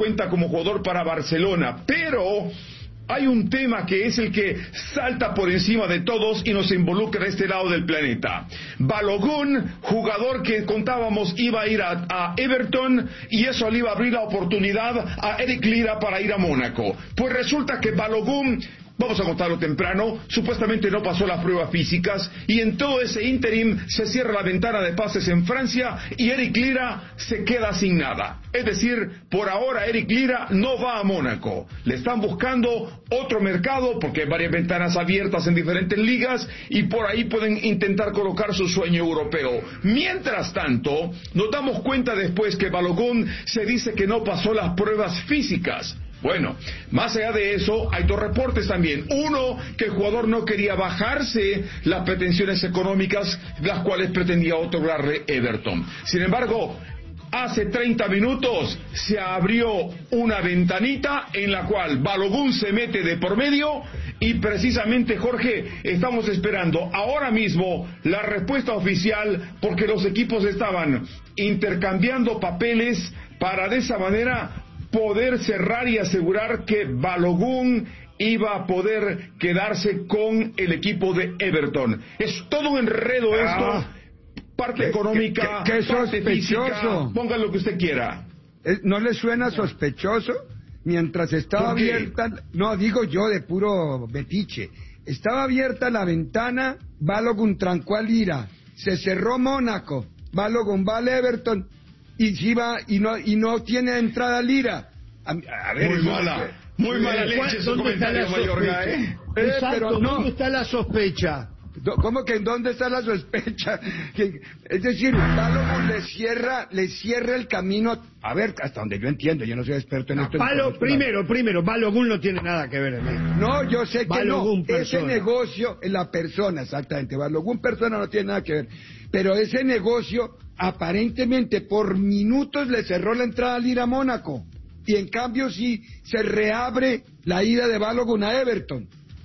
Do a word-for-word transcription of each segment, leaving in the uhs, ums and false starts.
cuenta como jugador para Barcelona, pero hay un tema que es el que salta por encima de todos y nos involucra a este lado del planeta. Balogun, jugador que contábamos iba a ir a, a Everton, y eso le iba a abrir la oportunidad a Eric Lira para ir a Mónaco. Pues resulta que Balogun, vamos a contarlo temprano, supuestamente no pasó las pruebas físicas, y en todo ese ínterim se cierra la ventana de pases en Francia y Eric Lira se queda sin nada. Es decir, por ahora Eric Lira no va a Mónaco. Le están buscando otro mercado porque hay varias ventanas abiertas en diferentes ligas y por ahí pueden intentar colocar su sueño europeo. Mientras tanto, nos damos cuenta después que Balogun se dice que no pasó las pruebas físicas. Bueno, más allá de eso, hay dos reportes también. Uno, que el jugador no quería bajarse las pretensiones económicas, las cuales pretendía otorgarle Everton. Sin embargo, hace treinta minutos se abrió una ventanita en la cual Balogun se mete de por medio y precisamente, Jorge, estamos esperando ahora mismo la respuesta oficial porque los equipos estaban intercambiando papeles para de esa manera poder cerrar y asegurar que Balogun iba a poder quedarse con el equipo de Everton. Es todo un enredo esto, ah, parte qué, económica, qué, qué parte física, ponga lo que usted quiera. ¿No le suena sospechoso? Mientras estaba abierta, no digo yo de puro betiche, estaba abierta la ventana, Balogun trancó a Lira, se cerró Mónaco, Balogun va al Everton, y si va y no y no tiene entrada Lira. A, a ver, muy mala, que, muy mala leche su comentario, Mayorga, ¿eh? Exacto, eh, pero no. ¿Dónde está la sospecha? ¿Cómo que en dónde está la sospecha? Que, es decir, Balogun le cierra, le cierra el camino. A ver, hasta donde yo entiendo, yo no soy experto en no, esto. Balo, primero, primero, Balogun no tiene nada que ver en esto. No, yo sé que Balogun no. persona. Ese negocio, en la persona, exactamente. Balogun persona no tiene nada que ver. Pero ese negocio, aparentemente, por minutos le cerró la entrada al ir a Mónaco. Y en cambio, sí se reabre la ida de Balogun a Everton.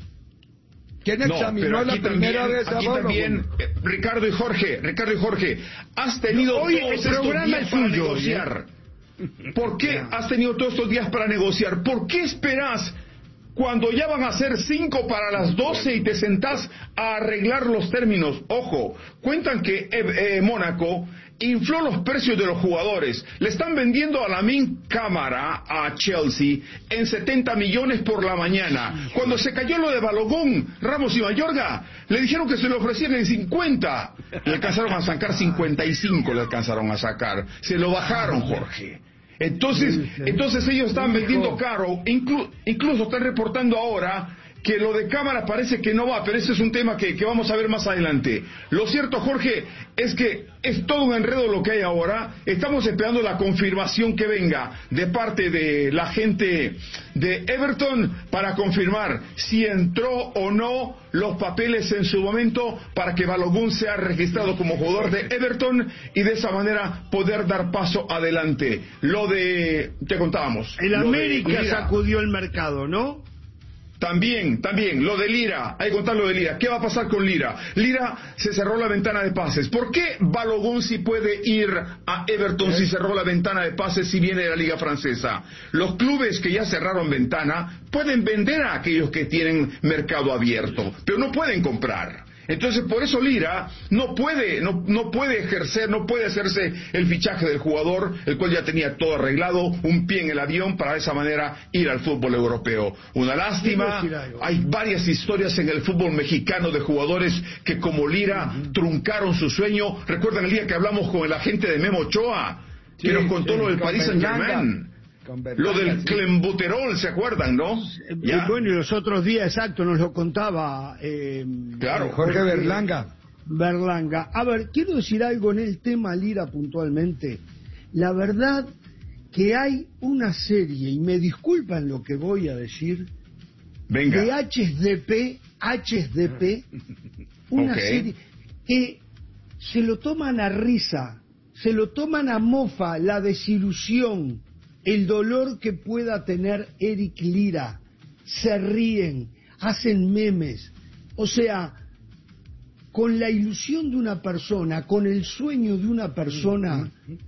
¿Quién examinó no, la primera también, vez a aquí Balogun? También, eh, Ricardo y Jorge, Ricardo y Jorge, has tenido Hoy todos el estos programa días es para suyo, negociar. ¿Por qué has tenido todos estos días para negociar? ¿Por qué esperas cuando ya van a ser cinco para las doce y te sentás a arreglar los términos? Ojo, cuentan que eh, eh, Mónaco infló los precios de los jugadores. Le están vendiendo a Lamine Camara a Chelsea en setenta millones por la mañana. Cuando se cayó lo de Balogun, Ramos y Mayorga, le dijeron que se lo ofrecían en cincuenta. Le alcanzaron a sacar cincuenta y cinco, le alcanzaron a sacar. Se lo bajaron, Jorge. Entonces, entonces ellos están vendiendo caro, inclu, incluso están reportando ahora que lo de Cámara parece que no va, pero ese es un tema que, que vamos a ver más adelante. Lo cierto, Jorge, es que es todo un enredo lo que hay ahora. Estamos esperando la confirmación que venga de parte de la gente de Everton para confirmar si entró o no los papeles en su momento para que Balogun sea registrado como jugador de Everton y de esa manera poder dar paso adelante. Lo de... te contábamos. El América sacudió el mercado, ¿no? También, también, lo de Lira, hay que contar lo de Lira. ¿Qué va a pasar con Lira? Lira se cerró la ventana de pases. ¿Por qué Balogun sí puede ir a Everton si cerró la ventana de pases si viene de la Liga Francesa? Los clubes que ya cerraron ventana pueden vender a aquellos que tienen mercado abierto, pero no pueden comprar. Entonces, por eso Lira no puede, no, no puede ejercer, no puede hacerse el fichaje del jugador, el cual ya tenía todo arreglado, un pie en el avión para de esa manera ir al fútbol europeo. Una lástima, hay varias historias en el fútbol mexicano de jugadores que como Lira uh-huh. truncaron su sueño. ¿Recuerdan el día que hablamos con el agente de Memo Ochoa? Que sí, nos contó sí, lo del Paris Saint-Germain. Lo del sí. Clenbuterol, ¿se acuerdan, no? ¿Ya? Bueno, y los otros días, exacto, nos lo contaba eh, claro, Jorge Berlanga. Berlanga. A ver, quiero decir algo en el tema Lira puntualmente. La verdad que hay una serie, y me disculpan lo que voy a decir, Venga. de H S D P, H S D P, una okay. serie que se lo toman a risa, se lo toman a mofa, la desilusión, el dolor que pueda tener Eric Lira, se ríen, hacen memes, o sea, con la ilusión de una persona, con el sueño de una persona,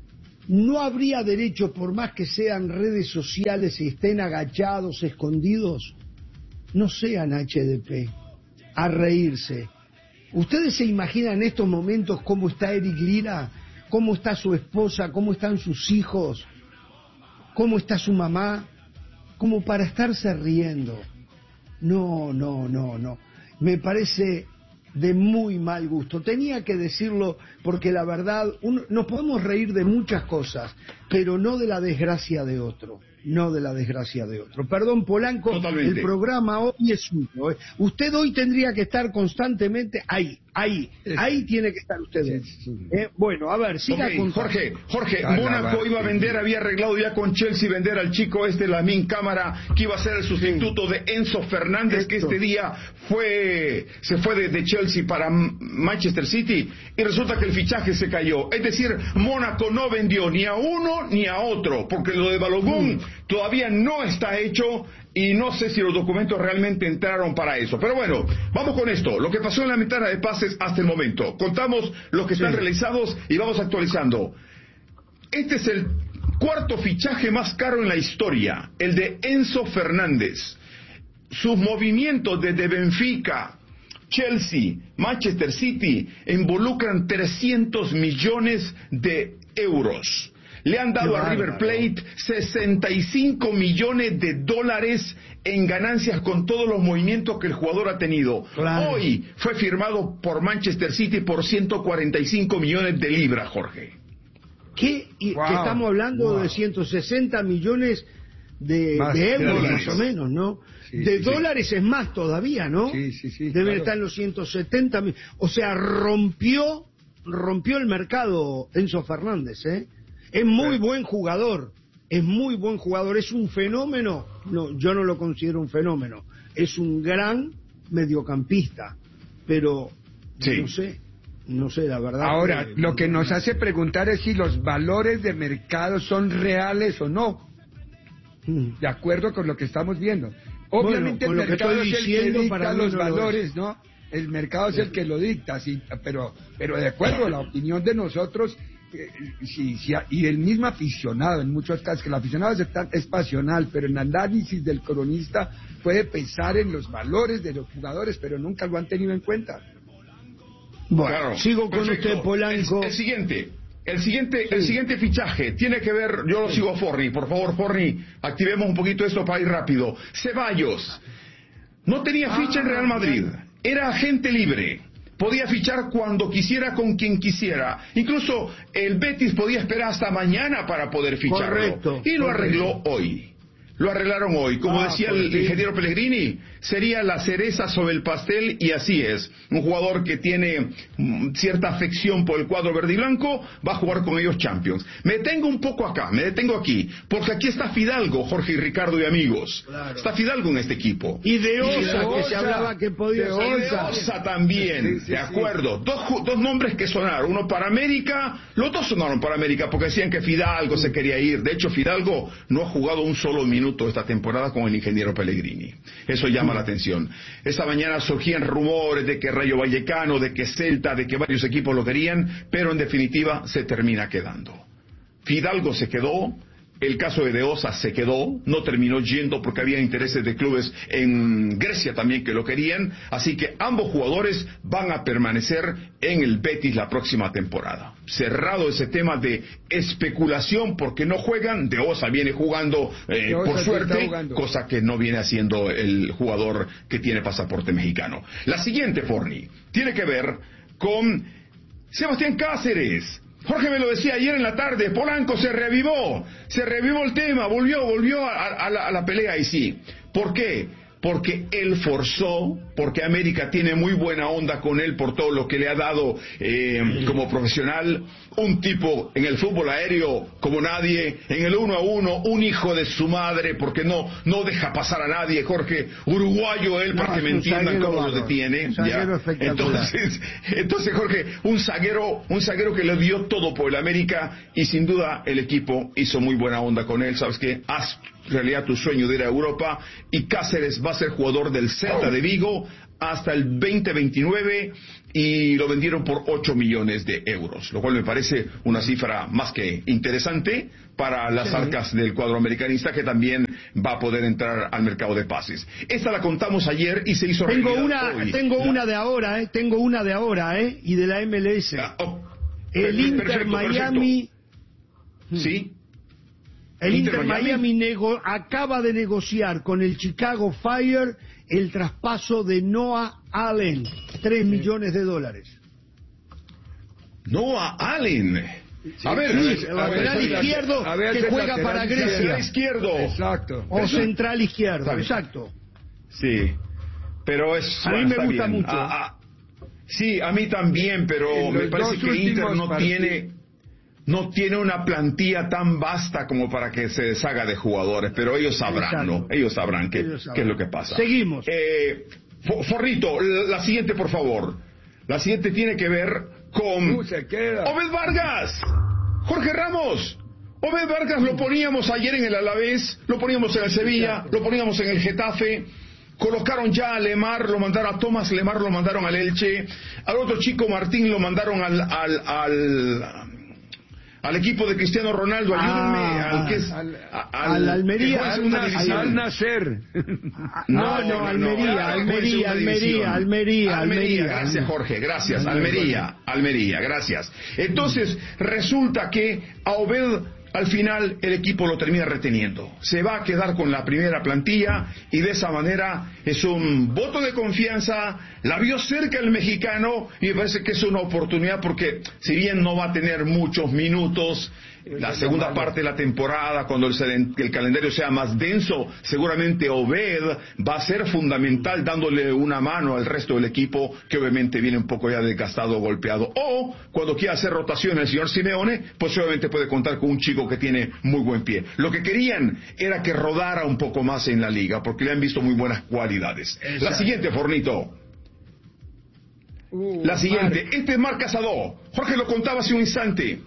no habría derecho, por más que sean redes sociales y estén agachados, escondidos, no sean H D P, a reírse. ¿Ustedes se imaginan en estos momentos cómo está Eric Lira? ¿Cómo está su esposa? ¿Cómo están sus hijos? ¿Cómo está su mamá? Como para estarse riendo. No, no, no, no. Me parece de muy mal gusto. Tenía que decirlo porque la verdad, uno, nos podemos reír de muchas cosas, pero no de la desgracia de otro. No de la desgracia de otro. Perdón, Polanco, Totalmente. El programa hoy es suyo. ¿eh? Usted hoy tendría que estar constantemente ahí, ahí, ahí tiene que estar usted. Sí, sí. ¿Eh? Bueno, a ver, siga Okay, con Jorge, Jorge, Caramba, Mónaco iba a vender, había arreglado ya con Chelsea vender al chico este Lamine Cámara, que iba a ser el sustituto de Enzo Fernández, que este día fue se fue de, de Chelsea para Manchester City, y resulta que el fichaje se cayó. Es decir, Mónaco no vendió ni a uno ni a otro, porque lo de Balogun todavía no está hecho y no sé si los documentos realmente entraron para eso. Pero bueno, vamos con esto, lo que pasó en la ventana de pases hasta el momento. Contamos los que están sí. realizados y vamos actualizando. Este es el cuarto fichaje más caro en la historia, el de Enzo Fernández. Sus movimientos desde Benfica, Chelsea, Manchester City involucran trescientos millones de euros. Le han dado a River Plate sesenta y cinco millones de dólares en ganancias con todos los movimientos que el jugador ha tenido. Claro. Hoy fue firmado por Manchester City por ciento cuarenta y cinco millones de libras, Jorge. ¿Qué? Y, wow. Que estamos hablando wow. de ciento sesenta millones de, de euros, de más o menos, ¿no? Sí, de sí, dólares sí. Es más todavía, ¿no? Sí, sí, sí. Deben claro. estar en los ciento setenta mil. O sea, rompió, rompió el mercado Enzo Fernández, ¿eh? Es muy buen jugador, es muy buen jugador, es un fenómeno. No, yo no lo considero un fenómeno, es un gran mediocampista, pero sí. no sé, no sé la verdad. Ahora, que, lo que nos hace preguntar es si los valores de mercado son reales o no, hmm. de acuerdo con lo que estamos viendo. Obviamente bueno, el mercado es el que dicta los valores, ¿no? El mercado es el que lo dicta, sí, pero, pero de acuerdo a la opinión de nosotros. Sí, sí, y el mismo aficionado, en muchos casos, que el aficionado es, tan, es pasional, pero el análisis del cronista puede pensar en los valores de los jugadores, pero nunca lo han tenido en cuenta. Bueno, claro, sigo con perfecto. Usted, Polanco. El, el siguiente, el siguiente, sí. el siguiente fichaje tiene que ver, yo lo sigo a Forni, por favor, Forni, activemos un poquito esto para ir rápido. Ceballos, no tenía ficha ah, en Real Madrid, era agente libre. Podía fichar cuando quisiera con quien quisiera. Incluso el Betis podía esperar hasta mañana para poder ficharlo. Correcto, y lo correcto. arregló hoy. Lo arreglaron hoy. Como ah, decía el ingeniero Pellegrini, sería la cereza sobre el pastel, y así es. Un jugador que tiene mm, cierta afección por el cuadro verde y blanco, va a jugar con ellos Champions. Me detengo un poco acá, me detengo aquí, porque aquí está Fidalgo, Jorge y Ricardo y amigos. Claro. Está Fidalgo en este equipo. Y de Osa, y de Osa que se hablaba que podía ser. Y de Osa también, sí, sí, de acuerdo. Sí. Dos, dos nombres que sonaron, uno para América, los dos sonaron para América, porque decían que Fidalgo sí. se quería ir. De hecho, Fidalgo no ha jugado un solo minuto esta temporada con el ingeniero Pellegrini. Eso llama la atención. Esta mañana surgían rumores de que Rayo Vallecano, de que Celta, de que varios equipos lo querían, pero en definitiva se termina quedando. Fidalgo se quedó, el caso de De Osa se quedó, no terminó yendo porque había intereses de clubes en Grecia también que lo querían, así que ambos jugadores van a permanecer en el Betis la próxima temporada. Cerrado ese tema de especulación porque no juegan, De Osa viene jugando eh, por suerte, cosa que no viene haciendo el jugador que tiene pasaporte mexicano. La siguiente, Forni, tiene que ver con Sebastián Cáceres. Jorge me lo decía ayer en la tarde, Polanco se revivó, se revivó el tema, volvió, volvió a, a, la, a la pelea, y sí. ¿Por qué? Porque él forzó, porque América tiene muy buena onda con él por todo lo que le ha dado eh, como profesional, un tipo en el fútbol aéreo como nadie, en el uno a uno, un hijo de su madre, porque no no deja pasar a nadie, Jorge, uruguayo él, no, para que me entiendan cómo lo detiene. ¿Ya? Entonces, entonces, Jorge, un zaguero, un zaguero que le dio todo por el América, y sin duda el equipo hizo muy buena onda con él. ¿Sabes qué? Haz realidad tu sueño de ir a Europa, y Cáceres va a ser jugador del Celta de Vigo hasta el veinte veintinueve y lo vendieron por ocho millones de euros, lo cual me parece una cifra más que interesante para las sí. arcas del cuadro americanista, que también va a poder entrar al mercado de pases. Esta la contamos ayer y se hizo tengo realidad una hoy. Tengo la... una de ahora, eh, tengo una de ahora, eh, y de la M L S. Ah, oh, el Inter perfecto, Miami... perfecto. ¿Sí? El Inter, Inter Miami, Miami nego acaba de negociar con el Chicago Fire el traspaso de Noah Allen, tres sí. millones de dólares. Noah Allen. Sí, a ver, sí, el lateral izquierdo que juega para Grecia. Izquierdo. Exacto. O Eso, central izquierdo, exacto. Sí, pero es... A mí me gusta bien. mucho. Ah, ah, sí, a mí también, pero me parece que Inter no partidos. tiene... no tiene una plantilla tan vasta como para que se deshaga de jugadores, pero ellos sabrán, Exacto. ¿no? Ellos sabrán qué, ellos sabrán. qué es lo que pasa. Seguimos. Eh, Forrito, la siguiente, por favor. La siguiente tiene que ver con... Uh, se queda. Obed Vargas. Jorge Ramos. Obed Vargas lo poníamos ayer en el Alavés, lo poníamos en el Sevilla, lo poníamos en el Getafe. Colocaron ya a Lemar, lo mandaron a Tomás Lemar, lo mandaron al Elche. Al otro chico Martín lo mandaron al... al, al al equipo de Cristiano Ronaldo, ayúdenme, ah, al que es al, al, al Almería, al, al, al Nacer. No, no, no, Almería, Almería, Almería, Almería, Almería. Gracias, Jorge, gracias, Almería, Almería, gracias. Entonces, resulta que a Obed al final el equipo lo termina reteniendo. Se va a quedar con la primera plantilla y de esa manera es un voto de confianza. La vio cerca el mexicano y me parece que es una oportunidad porque si bien no va a tener muchos minutos, la segunda parte de la temporada, cuando el, el calendario sea más denso, seguramente Obed va a ser fundamental dándole una mano al resto del equipo que obviamente viene un poco ya desgastado, golpeado. O cuando quiera hacer rotación el señor Simeone, pues obviamente puede contar con un chico que tiene muy buen pie. Lo que querían era que rodara un poco más en la liga porque le han visto muy buenas cualidades. Exacto. La siguiente, Fornito. Uh, la siguiente. Mar... Este es Marc Casado. Jorge lo contaba hace un instante.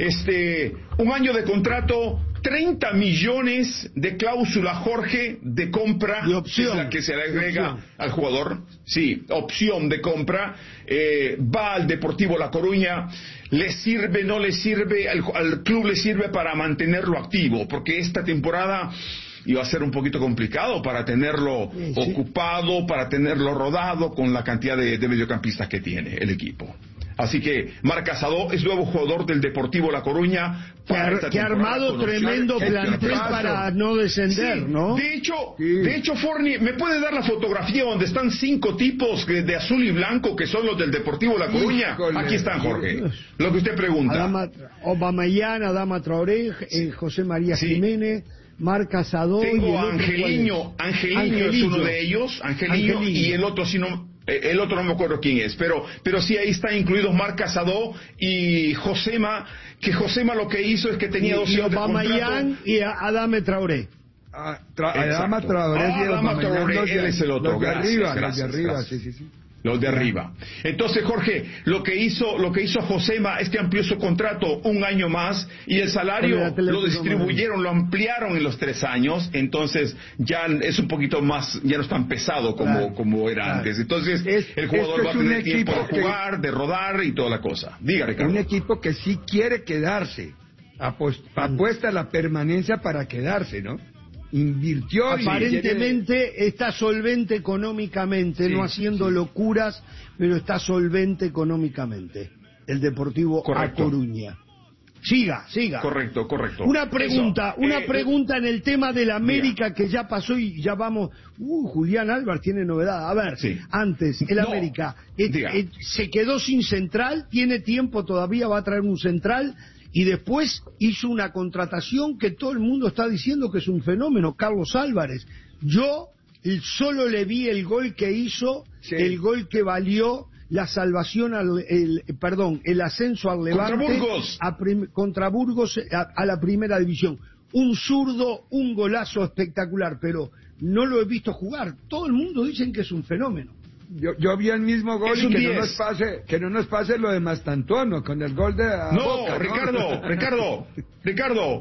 Este, un año de contrato, treinta millones de cláusula, Jorge, de compra, de opción, es la que se le agrega al jugador, sí, opción de compra, eh, va al Deportivo La Coruña, le sirve, no le sirve, al, al club le sirve para mantenerlo activo, porque esta temporada iba a ser un poquito complicado para tenerlo sí, sí. ocupado, para tenerlo rodado con la cantidad de, de mediocampistas que tiene el equipo. Así que Marc Casado es nuevo jugador del Deportivo La Coruña. Que, que ha armado tremendo plantel para no descender, sí, ¿no? De hecho, sí. de hecho, Forni, ¿me puede dar la fotografía donde están cinco tipos de azul y blanco que son los del Deportivo La Coruña? Híjole. Aquí están, Jorge. Lo que usted pregunta. Adama, Aubameyang, Adama Traoré, eh, José María sí. Jiménez, Marc Casado. Tengo y el Angeliño, Angeliño, Angeliño es uno de ellos, Angeliño, Angeliño. Y el otro si no... El otro no me acuerdo quién es, pero pero sí ahí está incluidos Marc Casado y Josema, que Josema lo que hizo es que tenía dos años de contrato. Y Adama Traoré. Ah, tra Adama Traoré, ah, Adama Traoré, él es el otro. Los de gracias, arriba, gracias, los de arriba, gracias. sí, sí, sí. Los de arriba. Entonces, Jorge, lo que hizo lo que hizo Josema es que amplió su contrato un año más y el salario lo distribuyeron, lo ampliaron en los tres años, entonces ya es un poquito más, ya no es tan pesado como, claro, como era claro. antes. Entonces, es, el jugador va a tener tiempo de jugar, que, de rodar y toda la cosa. Diga, Ricardo. Un equipo que sí quiere quedarse, apuesta a la permanencia para quedarse, ¿no? Invirtió aparentemente y... está solvente económicamente, sí, no haciendo sí. locuras, pero está solvente económicamente el Deportivo A Coruña. Siga, siga. Correcto, correcto. Una pregunta, Eso, una eh, pregunta en el tema del América, diga. Que ya pasó y ya vamos. Uh, Julián Álvarez tiene novedad. A ver, sí. antes el no, América eh, eh, se quedó sin central, tiene tiempo todavía, va a traer un central. Y después hizo una contratación que todo el mundo está diciendo que es un fenómeno, Carlos Álvarez. Yo solo le vi el gol que hizo, sí. el gol que valió la salvación, al, el, perdón, el ascenso al Levante. Contra Burgos. A prim, contra Burgos a, a la primera división. Un zurdo, un golazo espectacular, pero no lo he visto jugar. Todo el mundo dice que es un fenómeno. Yo, yo vi el mismo gol y que no, nos pase, que no nos pase lo de Mastantuono con el gol de no, Boca, ¿no? Ricardo, Ricardo, Ricardo,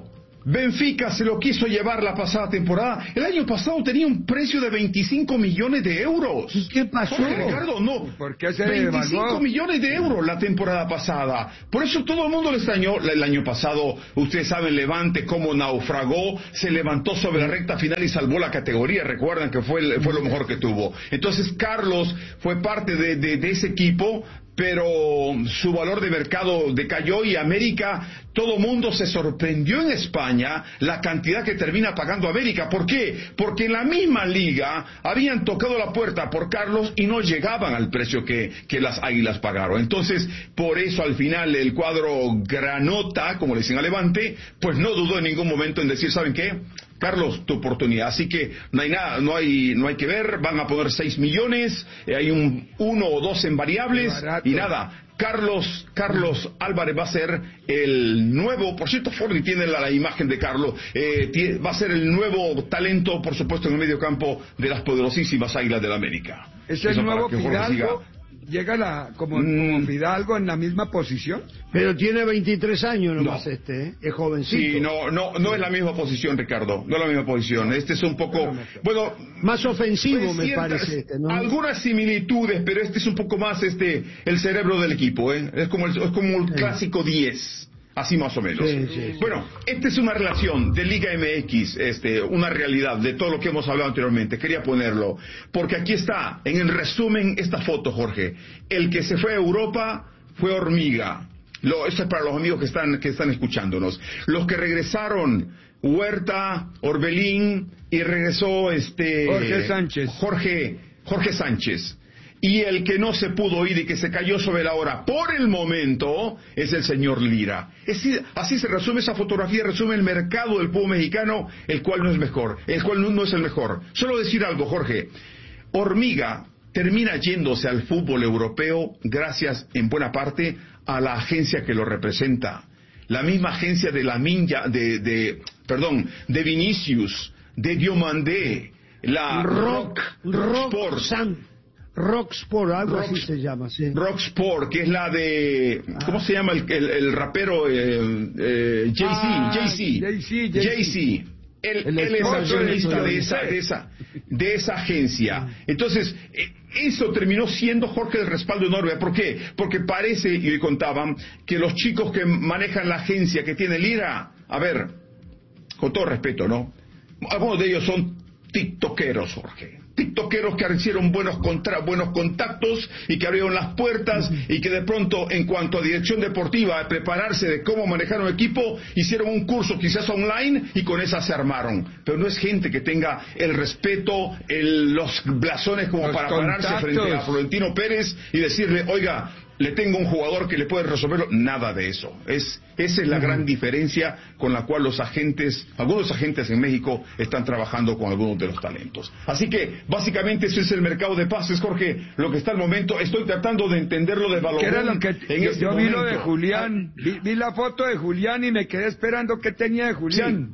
Benfica se lo quiso llevar la pasada temporada. El año pasado tenía un precio de veinticinco millones de euros. ¿Y qué pasó? Jorge, Ricardo, no. ¿Por qué se veinticinco devaluó? millones de euros la temporada pasada. Por eso todo el mundo le extrañó. El año pasado, ustedes saben, Levante cómo naufragó, se levantó sobre la recta final y salvó la categoría. Recuerdan que fue, el, fue lo mejor que tuvo. Entonces Carlos fue parte de, de, de ese equipo, pero su valor de mercado decayó y América, todo mundo se sorprendió en España la cantidad que termina pagando América. ¿Por qué? Porque en la misma liga habían tocado la puerta por Carlos y no llegaban al precio que, que las Águilas pagaron. Entonces, por eso al final el cuadro granota, como le dicen a Levante, pues no dudó en ningún momento en decir, ¿saben qué? Carlos, tu oportunidad. Así que no hay nada, no hay, no hay que ver. Van a poner seis millones, eh, hay un uno o dos en variables y nada. Carlos, Carlos Álvarez va a ser el nuevo, por cierto, Forni tiene la, la imagen de Carlos, eh, tiene, va a ser el nuevo talento, por supuesto, en el medio campo de las poderosísimas Águilas del la América. ¿Es el Eso nuevo para que Jorge Fidalgo? siga. ¿Llega la, como, Mm. como Fidalgo en la misma posición? Pero tiene veintitrés años nomás No. este, ¿eh? Es jovencito. Sí, no, no, no es la misma posición, Ricardo, no es la misma posición. Este es un poco, bueno, Más ofensivo pues me ciertas- parece este, ¿no? algunas similitudes, pero este es un poco más este el cerebro del equipo, ¿eh? Es como el, es como el clásico diez, así más o menos. Sí, sí, sí. Bueno, esta es una relación de Liga M X, este, una realidad de todo lo que hemos hablado anteriormente. Quería ponerlo, porque aquí está, en el resumen, esta foto, Jorge. El que se fue a Europa fue Hormiga. Lo, esto es para los amigos que están, que están escuchándonos. Los que regresaron, Huerta, Orbelín, y regresó este Jorge Sánchez. Jorge, Jorge Sánchez. Y el que no se pudo ir y que se cayó sobre la hora por el momento es el señor Lira. Es decir, así se resume esa fotografía, resume el mercado del fútbol mexicano, el cual no es mejor, el cual no, no es el mejor. Solo decir algo, Jorge. Hormiga termina yéndose al fútbol europeo gracias, en buena parte, a la agencia que lo representa. La misma agencia de la Minja, de, de, perdón, de Vinicius, de Diomandé, la Rock, Rock Sport. San, Rock Sport, algo Rock- así se llama, sí. Rock Sport, que es la de, ¿cómo se llama el, el, el rapero? Eh, eh, Jay-Z, Ah, Jay-Z. Jay-Z, Jay-Z. Jay-Z. Él, El él es esposo accionista de de esa, de esa, de esa agencia. Entonces, eh, eso terminó siendo, Jorge, el respaldo enorme. ¿Por qué? Porque parece, y hoy contaban, que los chicos que manejan la agencia que tiene Lira, a ver, con todo respeto, ¿no? Algunos de ellos son tiktokeros, Jorge. Tiktokeros que hicieron buenos, contra, buenos contactos y que abrieron las puertas y que de pronto, en cuanto a dirección deportiva, a prepararse de cómo manejar un equipo, hicieron un curso quizás online y con esa se armaron. Pero no es gente que tenga el respeto, el, los blasones como Los para pararse contactos. frente a Florentino Pérez y decirle, oiga, le tengo un jugador que le puede resolverlo. Nada de eso. Es, esa es la gran diferencia con la cual los agentes, algunos agentes en México están trabajando con algunos de los talentos. Así que, básicamente, ese es el mercado de pases, Jorge, lo que está al momento. Estoy tratando de entenderlo de Balogón. ¿Qué era lo que en yo, este yo vi lo de momento. Julián, vi, vi la foto de Julián y me quedé esperando qué tenía de Julián.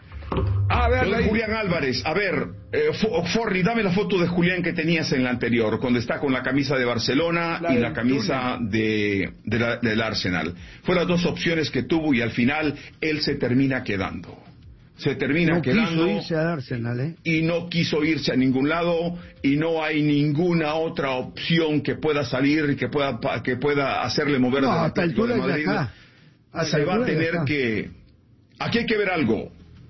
A ver, Lo de ahí. Julián Álvarez, a ver, eh, Fo- Forri, dame la foto de Julián que tenías en la anterior, cuando está con la camisa de Barcelona La y del la camisa de, de la- del Arsenal. Fueron las dos opciones que tuvo y al final él se termina quedando. Se termina No quedando quiso irse al Arsenal, ¿eh? y no quiso irse a ningún lado y no hay ninguna otra opción que pueda salir y que pueda, pa- que pueda hacerle mover No, del hasta Atlético de altura ya Madrid. está. Hasta Se va a altura ya tener está. que... Aquí hay que ver algo.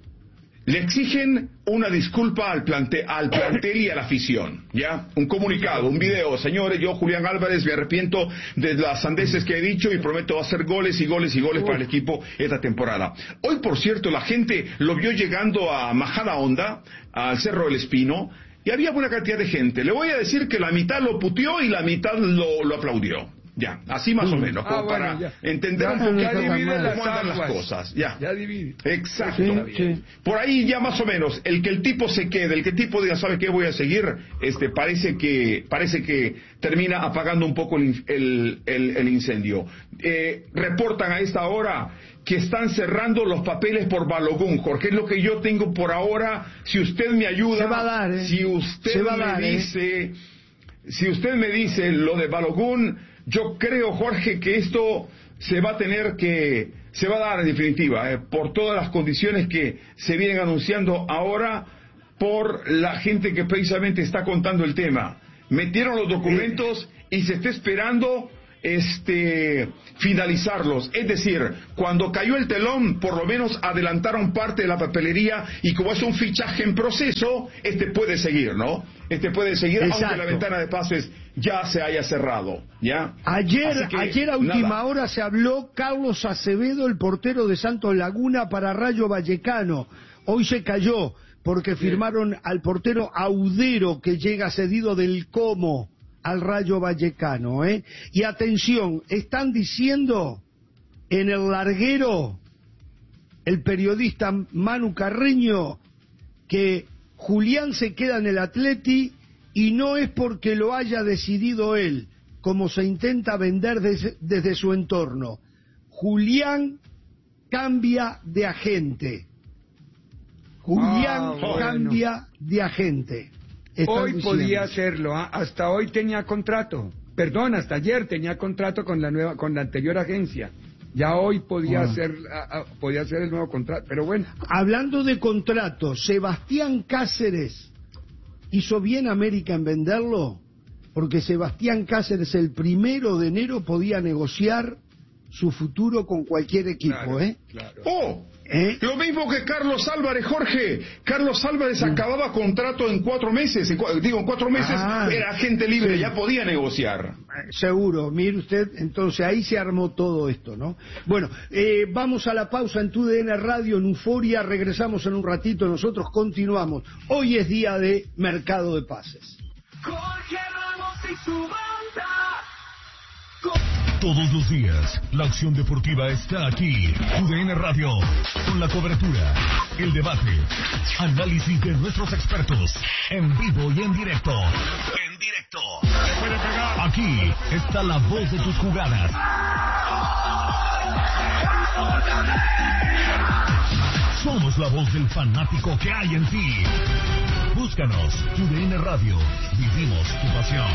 Le exigen una disculpa al, plante, al plantel y a la afición, ¿ya? Un comunicado, un video. Señores, yo, Julián Álvarez, me arrepiento de las sandeces que he dicho y prometo hacer goles y goles y goles para el equipo esta temporada. Hoy, por cierto, la gente lo vio llegando a Majada Honda, al Cerro del Espino, y había buena cantidad de gente. Le voy a decir que la mitad lo puteó y la mitad lo, lo aplaudió. Ya, así más o menos, como Ah, bueno, para ya. entender Ya, un poquito ya divide cómo las andan las aguas. cosas. Ya. Ya divide. Exacto. Sí, sí. Por ahí ya más o menos, el que el tipo se quede, el que el tipo diga, ¿sabe qué? Voy a seguir, este, parece que, parece que termina apagando un poco el, in- el, el, el incendio. Eh, reportan a esta hora que están cerrando los papeles por Balogón, Jorge, es lo que yo tengo por ahora. Si usted me ayuda, Se va a dar, ¿eh? si usted Se va a me dar, ¿eh? dice, si usted me dice lo de Balogón, yo creo, Jorge, que esto se va a tener que se va a dar en definitiva, eh, por todas las condiciones que se vienen anunciando ahora por la gente que precisamente está contando el tema. Metieron los documentos y se está esperando este finalizarlos, es decir, cuando cayó el telón, por lo menos adelantaron parte de la papelería, y como es un fichaje en proceso, este puede seguir, ¿no? Este puede seguir. Exacto. Aunque la ventana de pases ya se haya cerrado, ¿ya? Ayer, que, ayer a última nada. hora se habló Carlos Acevedo, el portero de Santos Laguna para Rayo Vallecano. Hoy se cayó porque firmaron sí. al portero Audero, que llega cedido del Como al Rayo Vallecano, ¿eh? Y atención, están diciendo en el larguero el periodista Manu Carreño que Julián se queda en el Atleti y no es porque lo haya decidido él, como se intenta vender desde, desde su entorno. Julián cambia de agente. Julián ah, bueno. cambia de agente. Hoy diciendo. podía hacerlo, ¿eh? Hasta hoy tenía contrato, perdón, hasta ayer tenía contrato con la nueva, con la anterior agencia. Ya hoy podía ah. hacer, a, a, podía hacer el nuevo contrato, pero bueno. Hablando de contratos, Sebastián Cáceres hizo bien América en venderlo, porque Sebastián Cáceres el primero de enero podía negociar su futuro con cualquier equipo, claro, ¿eh? Claro. ¡Oh! ¿Eh? Lo mismo que Carlos Álvarez, Jorge. Carlos Álvarez mm. acababa contrato en cuatro meses. En cu digo, en cuatro meses ah, era agente libre, sí. ya podía negociar. Seguro, mire usted, entonces ahí se armó todo esto, ¿no? Bueno, eh, vamos a la pausa en Tu D N Radio, en Euforia. Regresamos en un ratito, nosotros continuamos. Hoy es día de mercado de pases. Jorge Ramos y su banda. Todos los días, la acción deportiva está aquí. Tu D N Radio, con la cobertura, el debate, análisis de nuestros expertos, en vivo y en directo. En directo. Aquí está la voz de tus jugadas. Somos la voz del fanático que hay en ti. Búscanos, Tu D N Radio. Vivimos tu pasión.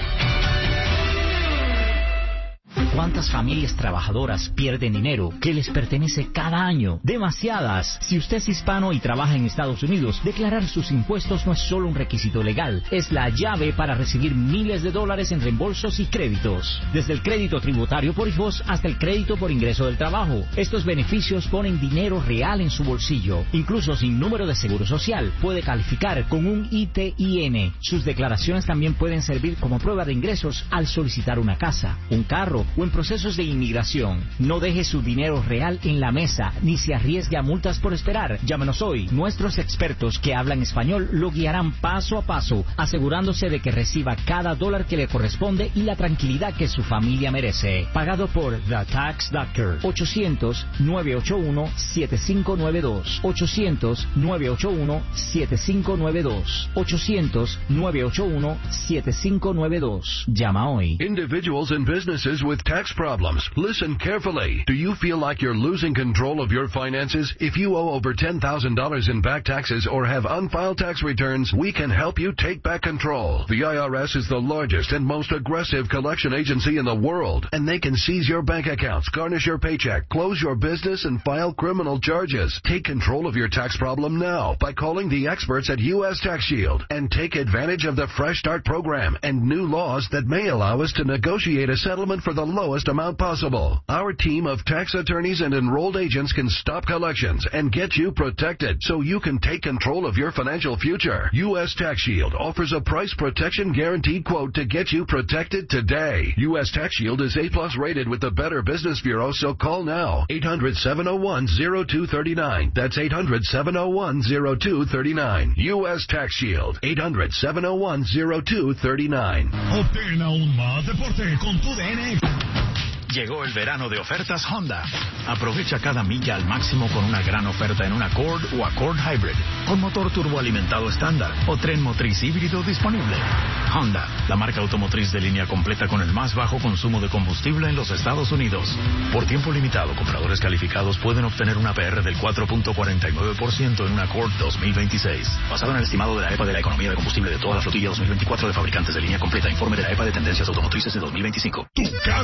¿Cuántas familias trabajadoras pierden dinero que les pertenece cada año? Demasiadas. Si usted es hispano y trabaja en Estados Unidos, declarar sus impuestos no es solo un requisito legal, es la llave para recibir miles de dólares en reembolsos y créditos. Desde el crédito tributario por hijos hasta el crédito por ingreso del trabajo. Estos beneficios ponen dinero real en su bolsillo. Incluso sin número de seguro social, puede calificar con un I T I N. Sus declaraciones también pueden servir como prueba de ingresos al solicitar una casa, un carro o en procesos de inmigración. No deje su dinero real en la mesa, ni se arriesgue a multas por esperar. Llámenos hoy. Nuestros expertos que hablan español lo guiarán paso a paso, asegurándose de que reciba cada dólar que le corresponde y la tranquilidad que su familia merece. Pagado por The Tax Doctor. ochocientos, nueve ocho uno, siete cinco nueve dos. ochocientos, nueve ocho uno, siete cinco nueve dos. ochocientos, nueve ocho uno, siete cinco nueve dos. Llama hoy. Individuals and businesses with tax problems. Listen carefully. Do you feel like you're losing control of your finances? If you owe over ten thousand dollars in back taxes or have unfiled tax returns, we can help you take back control. The I R S is the largest and most aggressive collection agency in the world, and they can seize your bank accounts, garnish your paycheck, close your business, and file criminal charges. Take control of your tax problem now by calling the experts at U S Tax Shield and take advantage of the Fresh Start program and new laws that may allow us to negotiate a settlement for the lowest amount possible. Our team of tax attorneys and enrolled agents can stop collections and get you protected so you can take control of your financial future. U S Tax Shield offers a price protection guaranteed quote to get you protected today. U S Tax Shield is A plus rated with the Better Business Bureau, so call now. eight hundred, seven oh one, oh two three nine. That's eight hundred, seven oh one, oh two three nine. U S Tax Shield. eight hundred, seven oh one, oh two three nine. Obtén aún más deporte con Tu D N. Llegó el verano de ofertas Honda. Aprovecha cada milla al máximo con una gran oferta en un Accord o Accord Hybrid, con motor turboalimentado estándar o tren motriz híbrido disponible. Honda, la marca automotriz de línea completa con el más bajo consumo de combustible en los Estados Unidos. Por tiempo limitado, compradores calificados pueden obtener una P R del cuatro punto cuarenta y nueve por ciento en un Accord dos mil veintiséis. Basado en el estimado de la E P A de la economía de combustible de toda la flotilla dos mil veinticuatro de fabricantes de línea completa. Informe de la E P A de tendencias automotrices de dos mil veinticinco.